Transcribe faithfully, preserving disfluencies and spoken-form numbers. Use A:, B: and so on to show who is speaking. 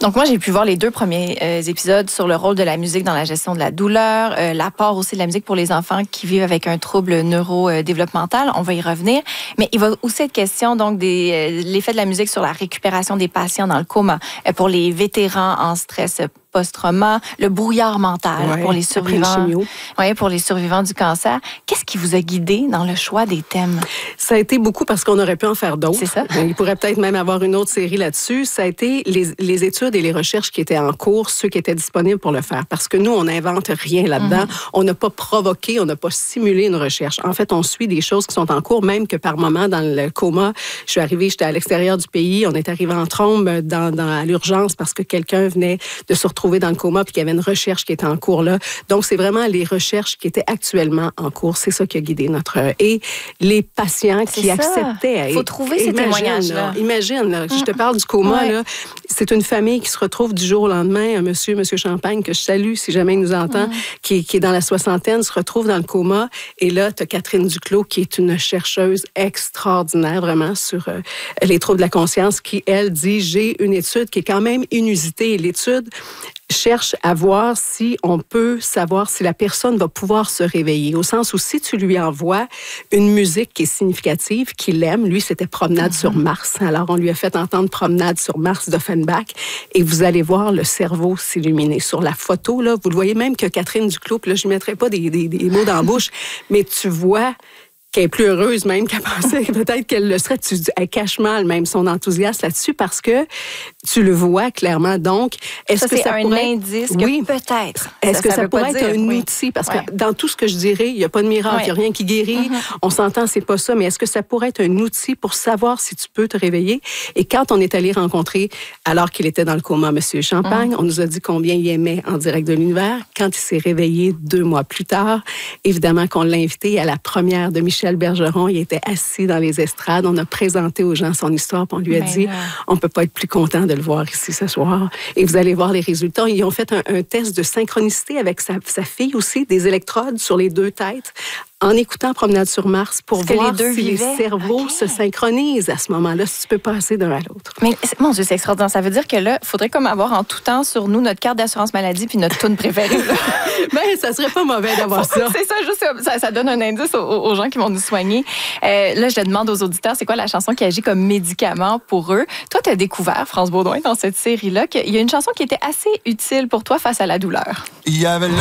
A: Donc moi, j'ai pu voir les deux premiers euh, épisodes sur le rôle de la musique dans la gestion de la douleur, euh, l'apport aussi de la musique pour les enfants qui vivent avec un trouble neurodéveloppemental. On va y revenir. Mais il va aussi être question donc des euh, l'effet de la musique sur la récupération des patients dans le coma, euh, pour les vétérans en stress post-trauma, le brouillard mental
B: ouais,
A: pour les survivants.
B: Ouais,
A: pour les survivants du cancer. Qu'est-ce qui vous a guidé dans le choix des thèmes?
B: Ça a été beaucoup parce qu'on aurait pu en faire d'autres.
A: C'est ça.
B: Il pourrait peut-être même avoir une autre série là-dessus. Ça a été les, les études et les recherches qui étaient en cours, ceux qui étaient disponibles pour le faire. Parce que nous, on n'invente rien là-dedans. Mm-hmm. On n'a pas provoqué, on n'a pas simulé une recherche. En fait, on suit des choses qui sont en cours, même que par moment, dans le coma, je suis arrivée, j'étais à l'extérieur du pays, on est arrivé en trombe dans, dans, à l'urgence parce que quelqu'un venait de se retrouver dans le coma puis qu'il y avait une recherche qui était en cours là. Donc, c'est vraiment les recherches qui étaient actuellement en cours. C'est ça qui a guidé notre... Et les patients qui ça. acceptaient...
A: Il faut trouver ces témoignages-là.
B: Imagine, là, mmh. je te parle du coma, ouais. là. C'est une famille qui se retrouve du jour au lendemain. Un monsieur, monsieur Champagne, que je salue si jamais il nous entend, mmh. qui, qui est dans la soixantaine, se retrouve dans le coma. Et là, tu as Catherine Duclos, qui est une chercheuse extraordinaire, vraiment, sur euh, les troubles de la conscience, qui, elle, dit, j'ai une étude qui est quand même inusitée. L'étude cherche à voir si on peut savoir si la personne va pouvoir se réveiller. Au sens où si tu lui envoies une musique qui est significative, qu'il aime, lui, c'était Promenade mm-hmm. sur Mars. Alors, on lui a fait entendre Promenade sur Mars d'Offenbach et vous allez voir le cerveau s'illuminer. Sur la photo, là, vous le voyez même que Catherine Duclos, là, je ne mettrai pas des, des, des mots dans la bouche, mais tu vois qu'elle est plus heureuse même qu'elle pensait peut-être qu'elle le serait. Tu, elle cache mal même son enthousiasme là-dessus parce que tu le vois clairement. Donc, est-ce
A: ça,
B: que
A: c'est
B: ça
A: un
B: pourrait...
A: indice que
B: oui.
A: peut-être.
B: Est-ce
A: ça,
B: que
A: ça,
B: ça pourrait être
A: dire,
B: un
A: oui.
B: outil? Parce
A: ouais.
B: que dans tout ce que je dirais, il n'y a pas de miracle, il n'y a rien qui guérit. Mm-hmm. On s'entend, c'est pas ça. Mais est-ce que ça pourrait être un outil pour savoir si tu peux te réveiller? Et quand on est allé rencontrer, alors qu'il était dans le coma, M. Champagne, mm-hmm. on nous a dit combien il aimait En direct de l'univers. Quand il s'est réveillé deux mois plus tard, évidemment qu'on l'a invité à la première de Michel Bergeron. Il était assis dans les estrades. On a présenté aux gens son histoire, puis on lui a
A: ben
B: dit,
A: là.
B: on peut pas être plus content de le voir ici ce soir. Et vous allez voir les résultats. Ils ont fait un, un test de synchronicité avec sa, sa fille aussi, des électrodes sur les deux têtes, en écoutant Promenade sur Mars pour
A: Parce
B: voir
A: les deux
B: si
A: vivaient.
B: les cerveaux
A: okay.
B: se synchronisent à ce moment-là, si tu peux passer d'un à l'autre.
A: Mais mon Dieu, c'est extraordinaire. Ça veut dire que là, il faudrait comme avoir en tout temps sur nous notre carte d'assurance maladie puis notre toune préférée.
B: Ben, ça serait pas mauvais d'avoir ça.
A: C'est ça, juste ça, ça donne un indice aux, aux gens qui vont nous soigner. Euh, là, je demande aux auditeurs, c'est quoi la chanson qui agit comme médicament pour eux? Toi, tu as découvert, France Baudouin, dans cette série-là, qu'il y a une chanson qui était assez utile pour toi face à la douleur.
C: Il y avait